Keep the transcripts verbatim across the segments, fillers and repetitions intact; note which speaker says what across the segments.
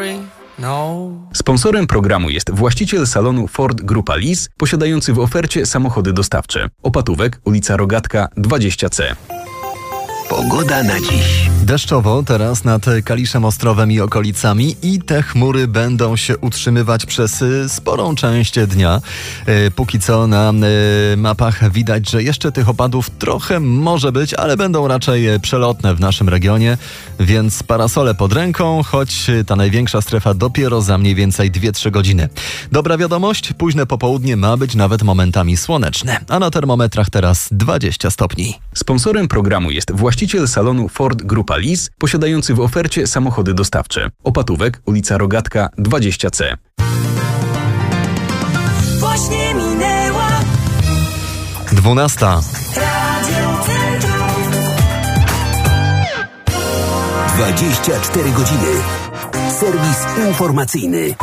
Speaker 1: sorry. No.
Speaker 2: Sponsorem programu jest właściciel salonu Ford Grupa Lis, posiadający w ofercie samochody dostawcze. Opatówek, ulica Rogatka dwadzieścia C.
Speaker 3: Pogoda na dziś.
Speaker 4: Deszczowo teraz nad Kaliszem, Ostrowem i okolicami i te chmury będą się utrzymywać przez sporą część dnia. Póki co na mapach widać, że jeszcze tych opadów trochę może być, ale będą raczej przelotne w naszym regionie, więc parasole pod ręką, choć ta największa strefa dopiero za mniej więcej dwie trzy godziny. Dobra wiadomość, późne popołudnie ma być nawet momentami słoneczne, a na termometrach teraz dwadzieścia stopni.
Speaker 2: Sponsorem programu jest właściciel salonu Ford Grupa Lis, posiadający w ofercie samochody dostawcze. Opatówek, ulica Rogatka dwadzieścia C.
Speaker 5: Właśnie minęła
Speaker 4: dwunasta.
Speaker 5: Radio Centrum.
Speaker 3: dwadzieścia cztery godziny. Serwis informacyjny.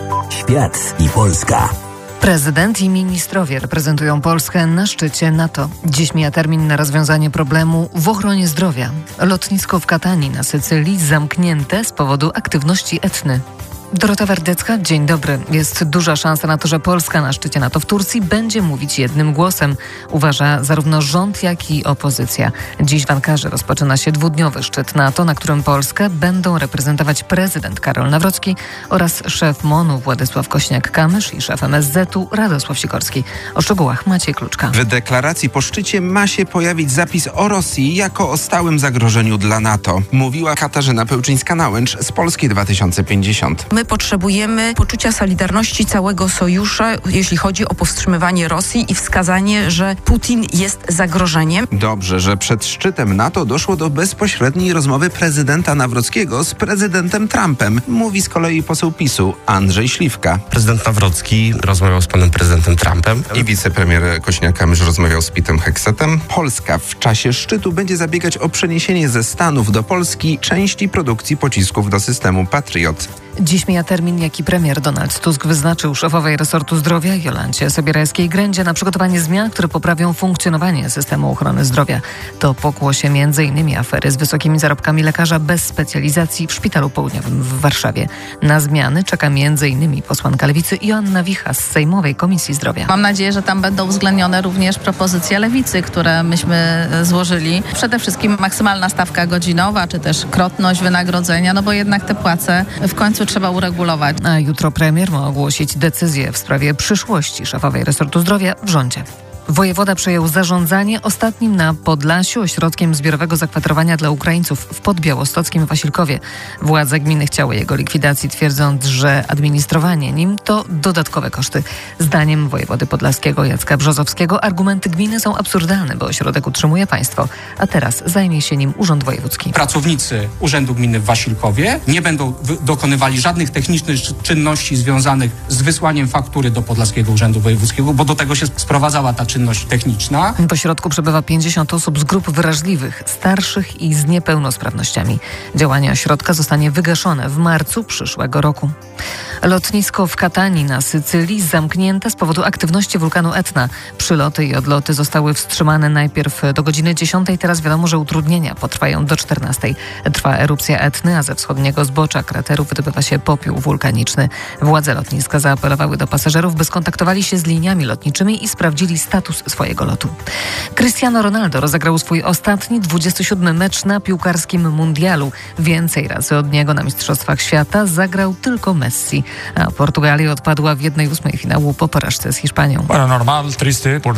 Speaker 3: Świat i Polska.
Speaker 6: Prezydent i ministrowie reprezentują Polskę na szczycie NATO. Dziś mija termin na rozwiązanie problemu w ochronie zdrowia. Lotnisko w Katanii na Sycylii zamknięte z powodu aktywności etny. Dorota Wardecka, dzień dobry. Jest duża szansa na to, że Polska na szczycie NATO w Turcji będzie mówić jednym głosem, uważa zarówno rząd, jak i opozycja. Dziś w Ankarze rozpoczyna się dwudniowy szczyt NATO, na którym Polskę będą reprezentować prezydent Karol Nawrocki oraz szef MON-u Władysław Kośniak-Kamysz i szef M S Z-u Radosław Sikorski. O szczegółach Maciej Kluczka.
Speaker 7: W deklaracji po szczycie ma się pojawić zapis o Rosji jako o stałym zagrożeniu dla NATO, mówiła Katarzyna Pełczyńska-Nałęcz z Polski dwa tysiące pięćdziesiąt.
Speaker 8: My potrzebujemy poczucia solidarności całego sojuszu, jeśli chodzi o powstrzymywanie Rosji i wskazanie, że Putin jest zagrożeniem.
Speaker 7: Dobrze, że przed szczytem NATO doszło do bezpośredniej rozmowy prezydenta Nawrockiego z prezydentem Trumpem, mówi z kolei poseł PiSu Andrzej Śliwka.
Speaker 9: Prezydent Nawrocki rozmawiał z panem prezydentem Trumpem
Speaker 7: I wicepremier Kośniak-Kamysz rozmawiał z Pitem Heksetem. Polska w czasie szczytu będzie zabiegać o przeniesienie ze Stanów do Polski części produkcji pocisków do systemu Patriot.
Speaker 6: Dziś mija termin, jaki premier Donald Tusk wyznaczył szefowej resortu zdrowia Jolancie Sobierajskiej-Grędzie na przygotowanie zmian, które poprawią funkcjonowanie systemu ochrony zdrowia. To pokłosie między innymi afery z wysokimi zarobkami lekarza bez specjalizacji w Szpitalu Południowym w Warszawie. Na zmiany czeka między innymi posłanka Lewicy Joanna Wicha z Sejmowej Komisji Zdrowia.
Speaker 10: Mam nadzieję, że tam będą uwzględnione również propozycje Lewicy, które myśmy złożyli. Przede wszystkim maksymalna stawka godzinowa, czy też krotność wynagrodzenia, no bo jednak te płace w końcu trzeba uregulować.
Speaker 6: A jutro premier ma ogłosić decyzję w sprawie przyszłości szefowej resortu zdrowia w rządzie. Wojewoda przejął zarządzanie ostatnim na Podlasiu ośrodkiem zbiorowego zakwaterowania dla Ukraińców w Podbiałostockim Wasilkowie. Władze gminy chciały jego likwidacji, twierdząc, że administrowanie nim to dodatkowe koszty. Zdaniem wojewody podlaskiego Jacka Brzozowskiego argumenty gminy są absurdalne, bo ośrodek utrzymuje państwo, a teraz zajmie się nim Urząd Wojewódzki.
Speaker 11: Pracownicy Urzędu Gminy w Wasilkowie nie będą w- dokonywali żadnych technicznych czynności związanych z wysłaniem faktury do Podlaskiego Urzędu Wojewódzkiego, bo do tego się sprowadzała ta czynność techniczna.
Speaker 6: W ośrodku przebywa pięćdziesiąt osób z grup wrażliwych, starszych i z niepełnosprawnościami. Działanie ośrodka zostanie wygaszone w marcu przyszłego roku. Lotnisko w Katanii na Sycylii zamknięte z powodu aktywności wulkanu Etna. Przyloty i odloty zostały wstrzymane najpierw do godziny dziesiątej. Teraz wiadomo, że utrudnienia potrwają do czternastej. Trwa erupcja Etny, a ze wschodniego zbocza krateru wydobywa się popiół wulkaniczny. Władze lotniska zaapelowały do pasażerów, by skontaktowali się z liniami lotniczymi i sprawdzili status swojego lotu. Cristiano Ronaldo rozegrał swój ostatni, dwudziesty siódmy mecz na piłkarskim mundialu. Więcej razy od niego na Mistrzostwach Świata zagrał tylko Messi, a Portugalia odpadła w jednej ósmej finału po porażce z Hiszpanią.
Speaker 12: Bueno, normal, triste por